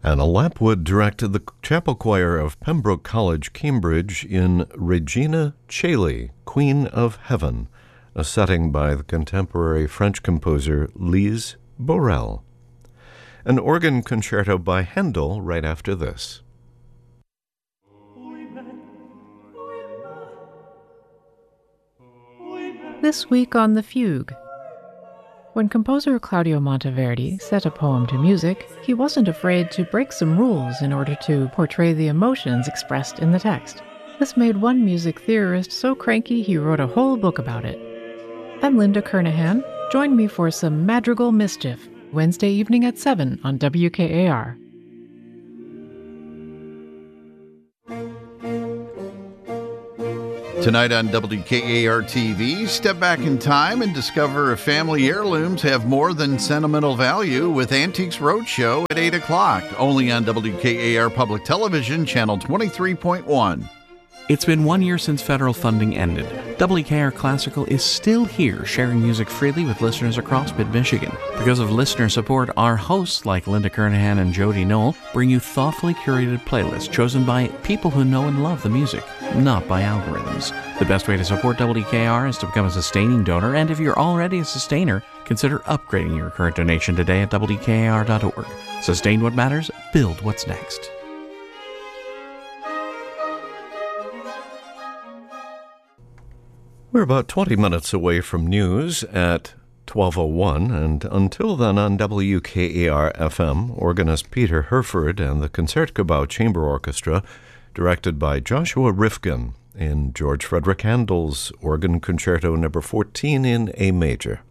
Anna Lapwood directed the chapel choir of Pembroke College, Cambridge, in Regina Caeli, Queen of Heaven, a setting by the contemporary French composer Lise Borel. An organ concerto by Handel right after this. This week on The Fugue. When composer Claudio Monteverdi set a poem to music, he wasn't afraid to break some rules in order to portray the emotions expressed in the text. This made one music theorist so cranky he wrote a whole book about it. I'm Linda Kernahan. Join me for some madrigal mischief, Wednesday evening at 7 on WKAR. Tonight on WKAR-TV, step back in time and discover if family heirlooms have more than sentimental value with Antiques Roadshow at 8 o'clock, only on WKAR Public Television, Channel 23.1. It's been 1 year since federal funding ended. WKR Classical is still here, sharing music freely with listeners across mid-Michigan. Because of listener support, our hosts like Linda Kernahan and Jody Knoll bring you thoughtfully curated playlists chosen by people who know and love the music, not by algorithms. The best way to support WKR is to become a sustaining donor, and if you're already a sustainer, consider upgrading your current donation today at WKAR.org. Sustain what matters, build what's next. We're about 20 minutes away from news at 12:01, and until then on WKAR-FM, organist Peter Herford and the Concertgebouw Chamber Orchestra, directed by Joshua Rifkin, in George Frederick Handel's Organ Concerto No. 14 in A major.